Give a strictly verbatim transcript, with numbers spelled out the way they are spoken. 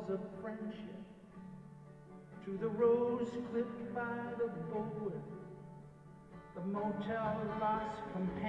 halls of friendship, to the rose clipped by the board, the Motel Las